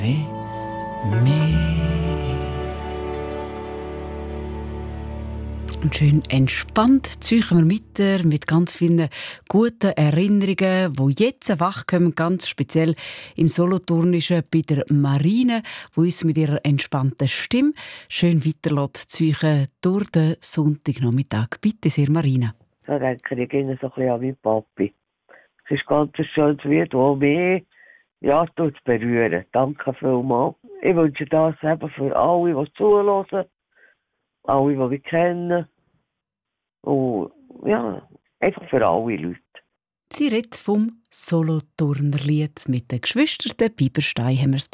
Und schön entspannt ziehen wir weiter mit ganz vielen guten Erinnerungen, die jetzt wachkommen, ganz speziell im Solothurnischen bei der Marine, die uns mit ihrer entspannten Stimme schön weiterziehen durch den Sonntagnachmittag. Bitte sehr, Marina. So denke ich immer so ein bisschen an meinen Papi. Es ist ganz ein schönes Lied, das mich berühren. Danke vielmals. Ich wünsche das eben für alle, die zuhören, alle, die wir kennen. Und ja, einfach für alle Leute. Sie redet vom Solothurnerlied mit den Geschwistern Bieberstein. Haben wir es